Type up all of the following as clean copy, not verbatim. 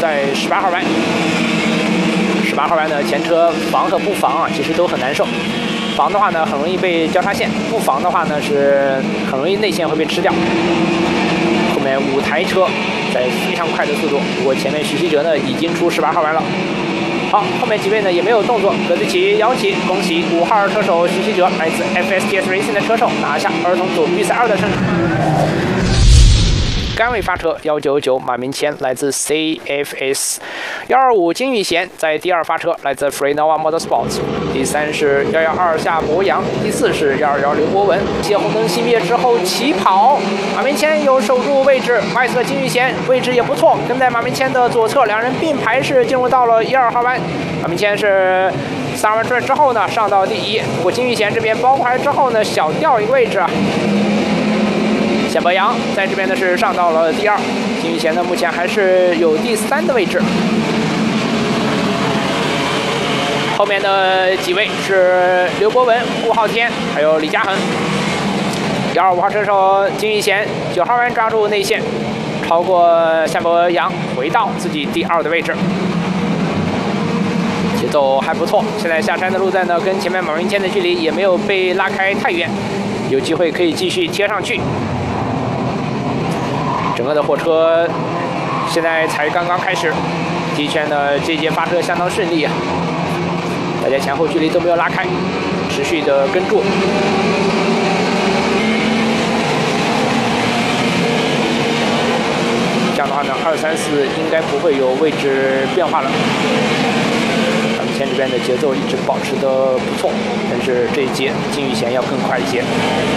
在18号弯。18号弯的前车防和不防啊，其实都很难受。防的话呢，很容易被交叉线；不防的话呢，是很容易内线会被吃掉。后面5台车在非常快的速度，不过前面许希哲呢已经出18号弯了。好，后面几位呢也没有动作，格子旗摇旗，恭喜5号车手许希哲，来自 FSTS Racing 的车手拿下儿童组预赛2的胜利。杆位发车199马明谦来自 CFS， 125金宇贤在第2发车来自 Freenova Motorsports， 第3是112夏博洋，第4是121刘博文。红灯熄灭之后起跑，马明谦有守住位置，外侧金宇贤位置也不错，跟在马明谦的左侧，两人并排是进入到了12号弯。马明谦是3号弯出来之后呢上到第1，不过金宇贤这边包过来之后呢小掉一个位置啊。夏博洋在这边呢是上到了第2，金宇贤呢目前还是有第3的位置。后面的几位是刘博文、顾浩天，还有李嘉恒。125号车手金宇贤9号弯抓住内线，超过夏博洋，回到自己第2的位置。节奏还不错，现在下山的路段呢跟前面马明谦的距离也没有被拉开太远，有机会可以继续贴上去。整个的货车现在才刚刚开始，第一圈的这节发车相当顺利啊，大家前后距离都没有拉开，持续的跟住。这样的话呢，2、3、4应该不会有位置变化了。马明谦这边的节奏一直保持的不错，但是这一节金宇贤要更快一些。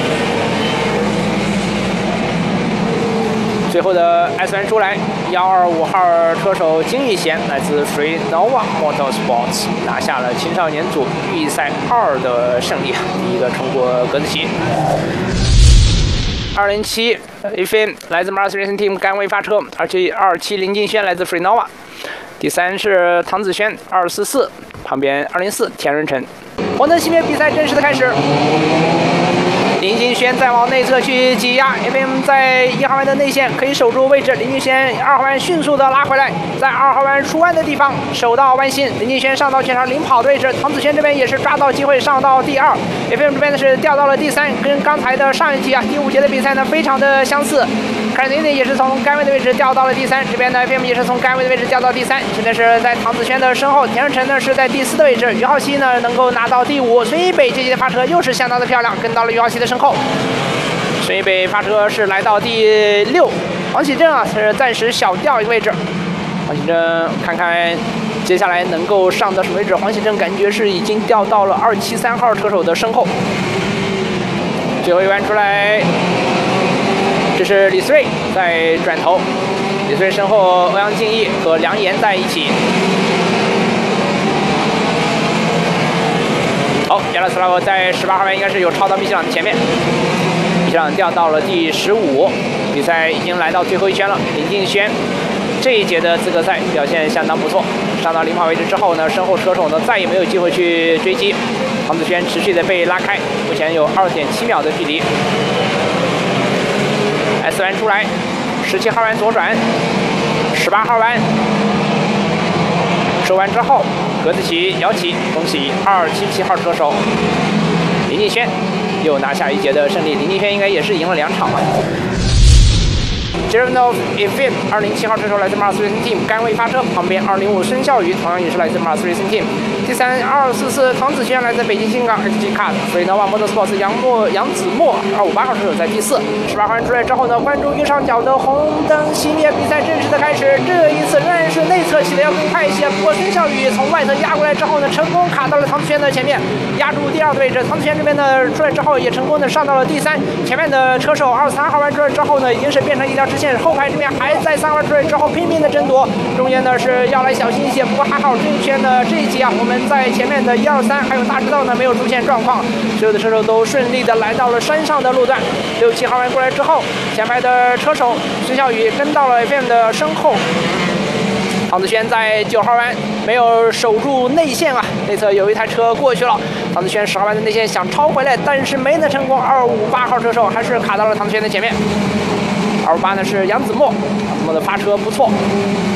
最后的 S 弯出来，125号车手金宇贤来自 Freenova Motorsports 拿下了青少年组预赛2的胜利，第1个冲过格子旗。207 FM 来自 Mars Racing Team 杆位发车，227林敬轩来自 Freenova， 第3是唐子轩244，旁边204田润成。红灯熄灭，比赛正式的开始。林敬轩再往内侧去挤压 ，FM 在1号弯的内线可以守住位置。林敬轩2号弯迅速的拉回来，在2号弯出弯的地方守到弯心。林敬轩上到全场领跑的位置，唐子轩这边也是抓到机会上到第2 ，FM 这边呢是掉到了第3，跟刚才的上一集啊第5节的比赛呢非常的相似。凯内也是从杆位的位置掉到了第3，这边呢 FM 也是从杆位的位置掉到第3，现在是在唐子轩的身后，田润成呢是在第4的位置，于浩熙呢能够拿到第5。孙一北这节发车又是相当的漂亮，跟到了于浩熙的身后。孙一北发车是来到第6，黄启正啊是暂时小掉一个位置。黄启正看看接下来能够上到什么位置，黄启正感觉是已经掉到了273号车手的身后。最后一弯出来。这是李思睿在转头，李思睿身后欧阳敬义和梁岩在一起。好，亚拉斯拉沃在18号弯应该是有超到米西朗的前面，米西朗掉到了第15，比赛已经来到最后一圈了。林敬轩这一节的资格赛表现相当不错，上到领跑位置之后呢，身后车手呢再也没有机会去追击，唐子轩持续的被拉开，目前有2.7秒的距离。S 弯出来，17号弯左转，18号弯收完之后，格子旗摇旗，恭喜277号车手林敬轩又拿下一节的胜利。林敬轩应该也是赢了2场吧。Jeremy Event 207号车手来自 Mars Racing Team 杆位发车，旁边205孙笑宇同样也是来自 Mars Racing Team。第3 244唐子轩来自北京新港 XG Car Freenova Motorsports 杨子墨258号车手在第4。18号弯出来之后呢，关注右上角的红灯熄灭，比赛正式的开始。这一次仍然是内侧起的要更快一些，不过孙笑宇从外侧压过来之后呢，成功卡到了唐子轩的前面，压住第2的位置。唐子轩这边呢出来之后也成功的上到了第3，前面的车手23号弯出来之后呢，已经是变成一条直线，后排这边还在3号弯出来之后拼命的争夺，中间呢是要来小心一些，不过还好这一圈的这一集啊，我们在前面的1、2、3还有大直道呢没有出现状况，所有的车手都顺利的来到了山上的路段。6、7号弯过来之后，前排的车手孙笑宇跟到了 FM 的身后。唐子轩在9号弯没有守住内线啊，内侧有一台车过去了。唐子轩10号弯的内线想超回来，但是没能成功。258号车手还是卡到了唐子轩的前面。258呢是杨子墨，杨子墨的发车不错。